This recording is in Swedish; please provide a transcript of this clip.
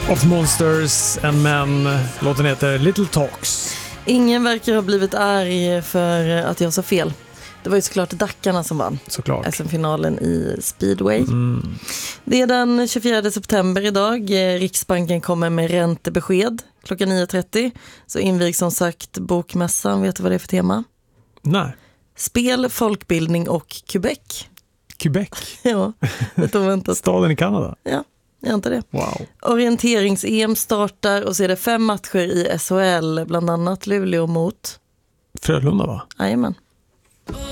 of Monsters and Men. Låten heter Little Talks. Ingen verkar ha blivit arg för att jag sa fel. Det var ju såklart Dackarna som vann. Såklart. SM-finalen i Speedway. Det är den 24 september idag. Riksbanken kommer med räntebesked klockan 9.30. Så invigs som sagt bokmässan. Vet du vad det är för tema? Nej. Spel, folkbildning och Quebec. Quebec? Ja, det tog väntat. Staden i Kanada? Ja, jag inte det. Wow. Orienterings-EM startar och så är det 5 matcher i SHL, bland annat Luleå mot Frölunda, va? Jajamän.